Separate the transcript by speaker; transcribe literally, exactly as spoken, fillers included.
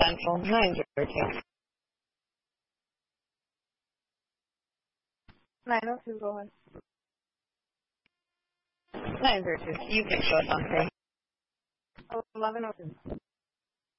Speaker 1: Central, nine zero two.
Speaker 2: nine oh two, go ahead.
Speaker 1: nine zero two. You can show something.
Speaker 2: eleven oh two.